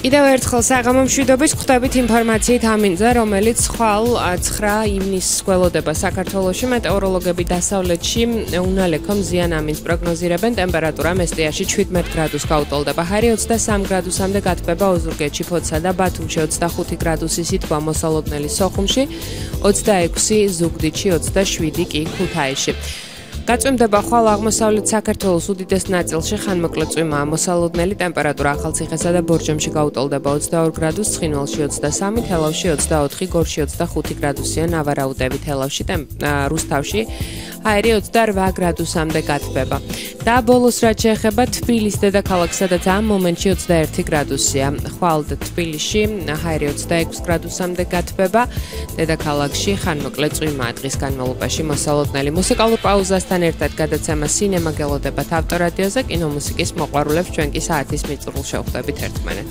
კიდევ ერთხელ საღამო მშვიდობის ხვდებით ინფორმაციით ამინძა, რომელიც ხვალ 9 ივნისს გველოდება საქართველოში. მეტეოროლოგები დასავლეთში უნალექო მზიან ამინძს პროგნოზირებენ. ტემპერატურა მესტიაში 17 გრადუს გაუტოლდება. ჰარი 23 გრადუსამდე გათბება ოზურგეთში, ფოთსა და ბათუმში 25 გრადუსი სითბო მოსალოდნელი სოხუმში, 26 ზუგდიდში, 27 კი ქუთაისში. გაწვიმდება ხვალ აღმოსავლეთ საქართველოს უდიდეს ნაწილში ხანმოკლე წვიმაა მოსალოდნელი ტემპერატურა ახალციხესა და ბორჯომში გაუტოლდება 22 გრადუსს, ცხინვალში 23, თელავში 24, გორში 25 გრადუსია, ნავარაუდევი თელავში, რუსთავში ჰაერი 28 გრადუსამდე გათბება. და ბოლოს რაც შეეხება თბილისს დედაქალაქს, სადაც ამ მომენტში 21 გრადუსია. ხვალ თბილისში ჰაერი 26 გრადუსამდე გათბება. დედაქალაქში ხანმოკლე წვიმაა დღის განმავლობაში მოსალოდნელი. მუსიკალურ პაუზასთან ერთად გადაცემა სინემა გელოდებათ ავტორადიოზე, კინომუსიკის მოყვარულებს ჩვენ კი საათის მიწურულს შევხვდებით ერთმანეთს.